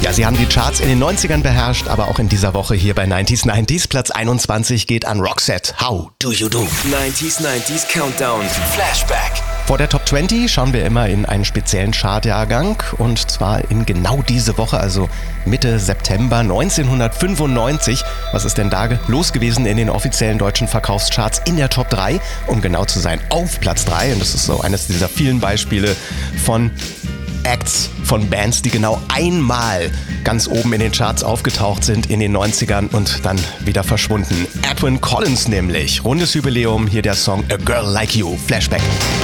Ja, sie haben die Charts in den 90ern beherrscht, aber auch in dieser Woche hier bei 90s 90s. Platz 21 geht an Roxette. How do you do? 90s 90s Countdown. Flashback. Vor der Top 20 schauen wir immer in einen speziellen Chartjahrgang und zwar in genau diese Woche, also Mitte September 1995. Was ist denn da los gewesen in den offiziellen deutschen Verkaufscharts in der Top 3? Um genau zu sein, auf Platz 3. Und das ist so eines dieser vielen Beispiele von Acts, von Bands, die genau einmal ganz oben in den Charts aufgetaucht sind in den 90ern und dann wieder verschwunden. Edwyn Collins nämlich. Rundes Jubiläum, hier der Song A Girl Like You. Flashback.